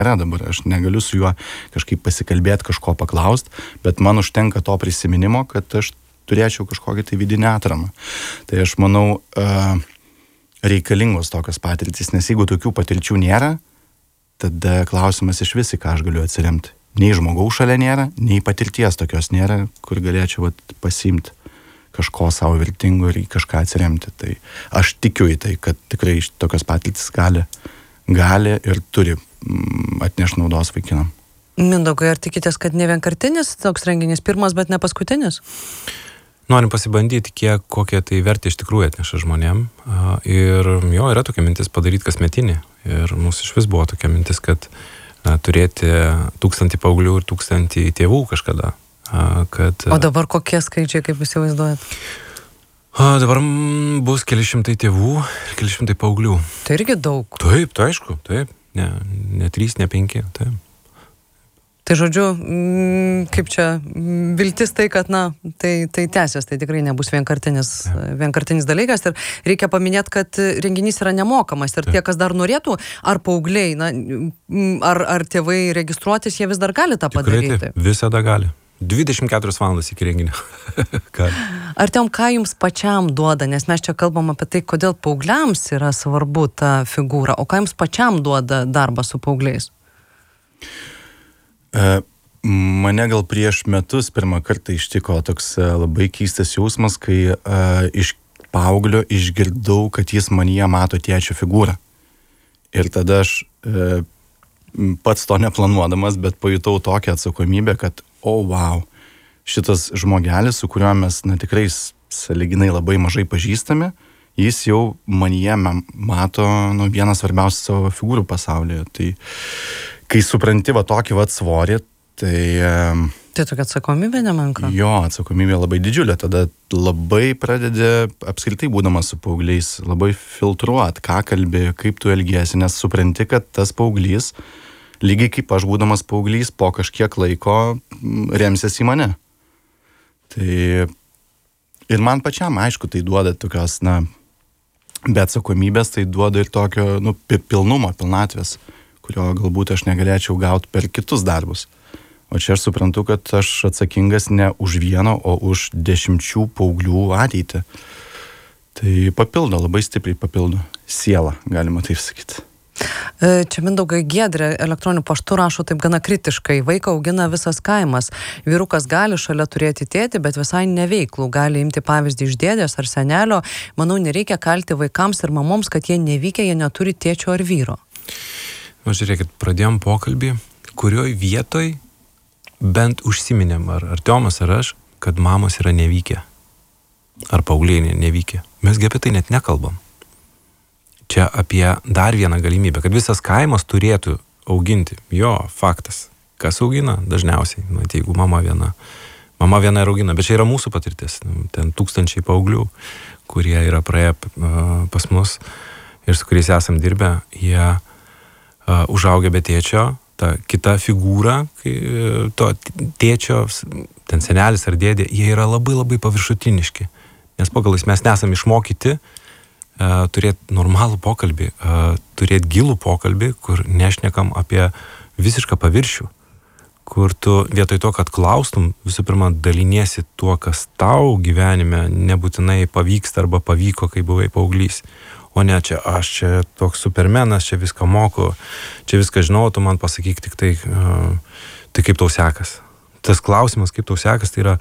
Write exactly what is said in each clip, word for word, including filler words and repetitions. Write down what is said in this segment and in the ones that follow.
nėra dabar, aš negaliu su juo kažkaip pasikalbėti, kažko paklausti, bet man užtenka to prisiminimo, kad aš turėčiau kažkokį tai vidinį atramą. Tai aš manau, reikalingos tokios patirtys, nes jeigu tokių patirčių nėra, tada klausimas iš visi, ką aš galiu atsiremti. Nei žmogaus šalia nėra, nei patirties tokios nėra, kur galėčiau vat, pasiimti kažko savo vertingo ir į kažką atsiremti. Tai aš tikiu į tai, kad tikrai tokios patirtys gali, gali ir turi atnešti naudos vaikinam. Mindaugai, ar tikitės, kad ne vienkartinis toks renginys, pirmas, bet ne paskutinis? Norim pasibandyti, kiek, kokie tai vertė iš tikrųjų atneša žmonėm. Ir jo, yra tokia mintis padaryti kasmetinį. Ir mūsų iš vis buvo tokia mintis, kad a, turėti tūkstantį paauglių ir tūkstantį tėvų kažkada. A, kad, o dabar kokie skaičiai, kaip jūs įsivaizduojat? A, dabar m, bus keli šimtai tėvų ir keli šimtai paauglių. Tai irgi daug. Taip, tai aišku, taip. Ne, ne trys, ne penki, taip. Tai žodžiu, kaip čia, viltis tai, kad, na, tai, tai tęsės, tai tikrai nebus vienkartinis, vienkartinis dalykas. Ir reikia paminėti, kad renginys yra nemokamas. Ir tie, kas dar norėtų, ar paaugliai, na, ar, ar tėvai registruotis, jie vis dar gali tą padaryti. Tikrai taip, visada gali. dvidešimt keturias valandas iki renginio. Artiom, ką jums pačiam duoda, nes mes čia kalbam apie tai, kodėl paaugliams yra svarbu ta figūra, o ką jums pačiam duoda darbas su paaugliais? Mane gal prieš metus pirmą kartą ištiko toks labai keistas jausmas, kai uh, iš paauglio išgirdau, kad jis manyje mato tėčio figūrą. Ir tada aš uh, pats to neplanuodamas, bet pajutau tokią atsakomybę, kad o oh, wow, šitas žmogelis, su kuriuo mes na, tikrai sąlyginai labai mažai pažįstame, jis jau manyje mato nu, vieną svarbiausių savo figūrų pasaulyje. Tai kai supranti va tokį va svorį, tai... Tai tokia atsakomybė nemenka? Jo, atsakomybė labai didžiulė. Tada labai pradedi, apskritai būdamas su paaugliais, labai filtruot, ką kalbi, kaip tu elgiesi, nes supranti, kad tas paauglys, lygiai kaip aš būdamas paauglys, po kažkiek laiko remsis į mane. Tai... Ir man pačiam, aišku, tai duoda tokios, na, be atsakomybės, tai duoda ir tokio, nu, pilnumo, pilnatvės, kurio galbūt aš negalėčiau gauti per kitus darbus. O čia aš suprantu, kad aš atsakingas ne už vieno, o už dešimčių paauglių ateitį. Tai papildo, labai stipriai papildo sielą, galima taip sakyti. Čia Mindaugai Giedrė elektroniniu paštu rašo taip gana kritiškai. Vaiką augina visas kaimas. Vyrukas gali šalia turėti tėtį, bet visai neveiklų. Gali imti pavyzdį iš dėdės ar senelio. Manau, nereikia kalti vaikams ir mamoms, kad jie nevykę, jie neturi tėčio ar vyro. O žiūrėkit, pradėjom pokalbį, kurioj vietoj bent užsiminėm, ar, ar Tomas, ar aš, kad mamos yra nevykę. Ar paaugliai nevykę. Mesgi apie tai net nekalbam. Čia apie dar vieną galimybę, kad visas kaimas turėtų auginti. Jo, faktas. Kas augina? Dažniausiai. Nu, tai jeigu mama viena. Mama viena ir augina. Bet čia yra mūsų patirtis. Ten tūkstančiai paauglių, kurie yra praėję uh, pas mus ir su kuriais esam dirbę, jie Uh, užaugę be tėčio, ta kita figūra, kai, to tėčio, ten senelis ar dėdė, jie yra labai labai paviršutiniški. Nes pagalais mes nesam išmokyti uh, turėti normalų pokalbį, uh, turėti gilų pokalbį, kur nešnekam apie visišką paviršių, kur tu vietoj to, kad klaustum, visų pirma, daliniesi tuo, kas tau gyvenime nebūtinai pavyksta arba pavyko, kai buvai paauglys. O ne, čia aš čia toks supermenas, čia viską moku, čia viską žinau, tu man pasakyk tik tai, uh, tai kaip tau sekas. Tas klausimas, kaip tau sekas, tai yra,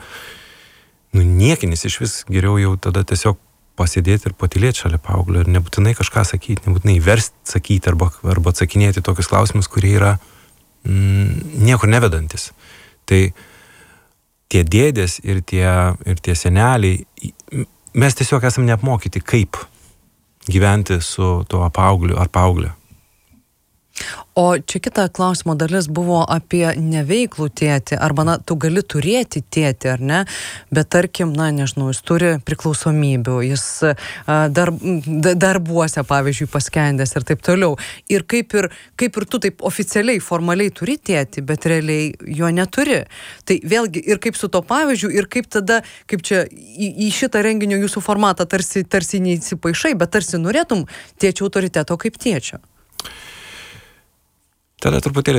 nu, niekinis iš vis, geriau jau tada tiesiog pasėdėti ir patylėti šalia paauglio ir nebūtinai kažką sakyti, nebūtinai versti sakyti arba, arba atsakinėti tokius klausimus, kurie yra mm, niekur nevedantis. Tai tie dėdės ir tie, ir tie seneliai, mes tiesiog esam neapmokyti, kaip gyventi su tuo paaugliu ar paaugliu. O čia kita klausimo dalis buvo apie neveiklų tėtį, arba, na, tu gali turėti tėtį, ar ne, bet tarkim, na, nežinau, jis turi priklausomybių, jis dar, darbuose, pavyzdžiui, paskendęs ir taip toliau. Ir kaip ir, kaip ir tu taip oficialiai, formaliai turi tėtį, bet realiai jo neturi. Tai vėlgi, ir kaip su to pavyzdžiu, ir kaip tada, kaip čia į, į šitą renginio jūsų formatą tarsi, tarsi neįsipaišai, bet tarsi norėtum tėčio autoriteto kaip tėčio. tada truputėlį